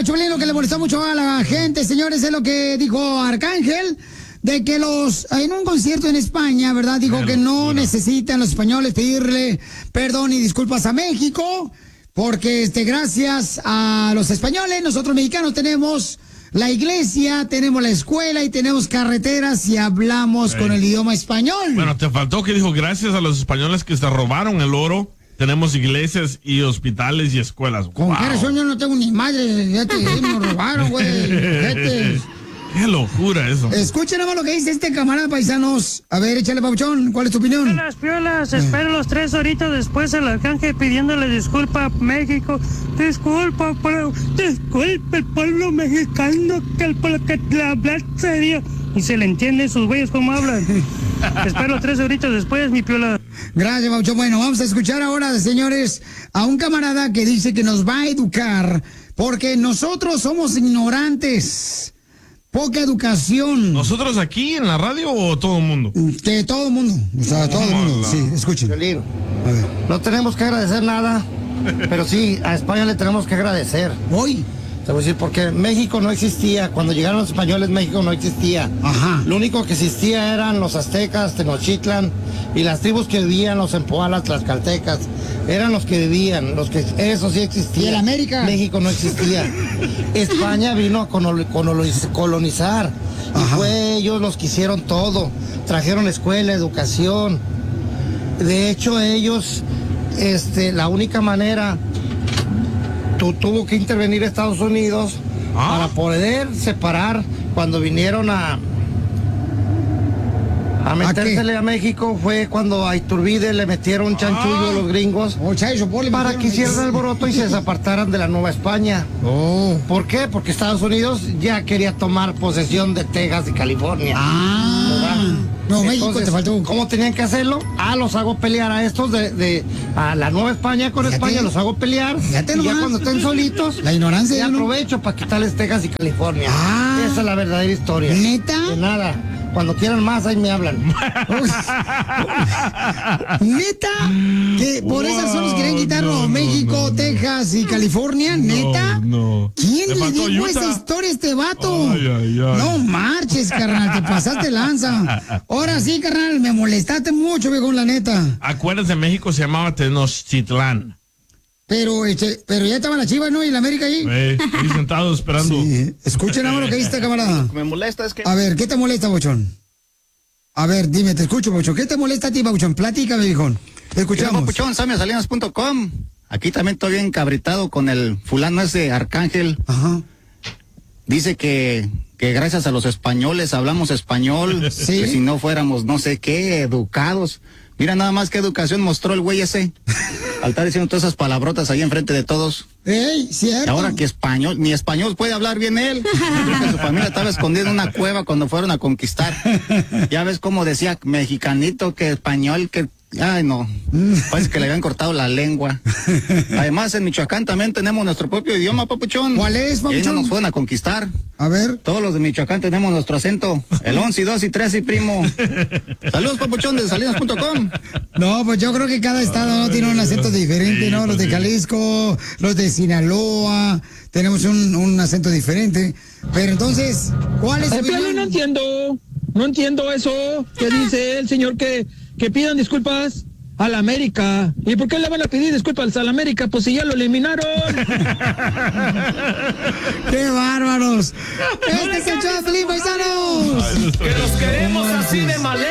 Chulín, lo que le molestó mucho a la gente, señores, es lo que dijo Arcángel, de que en un concierto en España, ¿verdad? Dijo que no necesitan los españoles pedirle perdón y disculpas a México, porque gracias a los españoles, nosotros mexicanos tenemos la iglesia, tenemos la escuela y tenemos carreteras y hablamos con el idioma español. Bueno, te faltó que dijo gracias a los españoles que se robaron el oro. Tenemos iglesias y hospitales y escuelas. ¿Con qué razón yo no tengo ni madre? Me robaron, güey. Qué locura eso. Escuchen nada más lo que dice este camarada, paisanos. A ver, échale, Pauchón, ¿cuál es tu opinión? Las piolas, espero los 3 horitas después el Arcángel pidiéndole disculpa a México. Disculpa el pueblo mexicano, que el pueblo que habla serio. Y se le entiende sus güeyes cómo hablan. Espero 3 horitas después, mi piola. Gracias, Pauchón. Bueno, vamos a escuchar ahora, señores, a un camarada que dice que nos va a educar porque nosotros somos ignorantes. Poca educación. ¿Nosotros aquí en la radio o todo el mundo? Que todo el mundo. O sea, todo el mundo. Sí, escuchen. A ver. No tenemos que agradecer nada, pero sí, a España le tenemos que agradecer. Hoy. Te voy a decir, porque México no existía. Cuando llegaron los españoles, México no existía. Ajá. Lo único que existía eran los aztecas, Tenochtitlan, y las tribus que vivían, los empoalas, tlaxcaltecas. Eran los que vivían, eso sí existía. ¿Y en América? México no existía. España vino a colonizar. Y fue ellos los que hicieron todo. Trajeron escuela, educación. De hecho, ellos, la única manera... tuvo que intervenir Estados Unidos para poder separar cuando vinieron a metérsele a México. Fue cuando a Iturbide le metieron un chanchullo a los gringos para que hicieran alboroto y se desapartaran de la Nueva España. ¿Por qué? Porque Estados Unidos ya quería tomar posesión de Texas y California. No, entonces, México te faltó. ¿Cómo tenían que hacerlo? Los hago pelear a estos a la Nueva España con España, los hago pelear. Y ya cuando estén solitos, la ignorancia. Y aprovecho para quitarles Texas y California. Esa es la verdadera historia. ¿Neta? De nada. Cuando quieran más, ahí me hablan. ¿Neta? ¿Que por esas zonas quieren quitarlo México, Texas y California? ¿Neta? No. ¿Quién le dijo esa historia a este vato? No marches, carnal, te pasaste lanza. Ahora sí, carnal, me molestaste mucho, viejo, la neta. Acuérdate, México se llamaba Tenochtitlán. Pero ya estaban las Chivas, ¿no? Y la América ahí. Ahí sentados esperando. Sí. Escuchen ahora lo que dice, camarada. Lo que me molesta es que... A ver, ¿qué te molesta, Bochón? A ver, dime, te escucho, Bochón. ¿Qué te molesta a ti, Bochón? Platícame, viejón. Te escuchamos. Bochón, samiasalinas.com. Aquí también estoy bien cabritado con el fulano ese Arcángel. Ajá. Dice que gracias a los españoles hablamos español. ¿Sí? Que si no fuéramos no sé qué, educados. Mira nada más qué educación mostró el güey ese. Al estar diciendo todas esas palabrotas ahí enfrente de todos. ¡Ey, cierto! Y ahora que ni español puede hablar bien él. Creo que su familia estaba escondida en una cueva cuando fueron a conquistar. Ya ves cómo decía mexicanito, que español, que... Ay, no. Parece que le habían cortado la lengua. Además, en Michoacán también tenemos nuestro propio idioma, papuchón. ¿Cuál es, papuchón? Y no nos fueron a conquistar. A ver. Todos los de Michoacán tenemos nuestro acento. El 11, 2 y 3 y primo. Saludos, papuchón, de salinas.com. No, pues yo creo que cada estado tiene un acento diferente, ¿no? Los de Jalisco, los de Sinaloa, tenemos un acento diferente. Pero entonces, ¿cuál es? No entiendo eso que dice el señor que pidan disculpas a la América. ¿Y por qué le van a pedir disculpas a la América? Pues si ya lo eliminaron. ¡Qué bárbaros! ¡Este es el show de Felipe Paisanos! Que los queremos así de maleta.